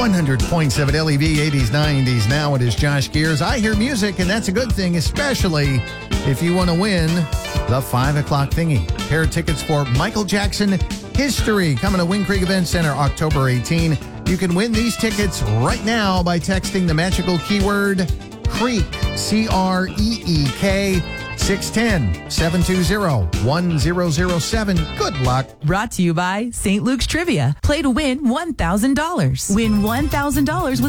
100.7 LEV, 80s, 90s. Now it is Josh Gears. I hear music, and that's a good thing, especially if you want to win the 5 o'clock thingy. Pair of tickets for Michael Jackson History coming to Wind Creek Event Center October 18. You can win these tickets right now by texting the magical keyword CREEK, CREEK, 610-720-1007. Good luck. Brought to you by St. Luke's Trivia. Play to win $1,000. Win $1,000 with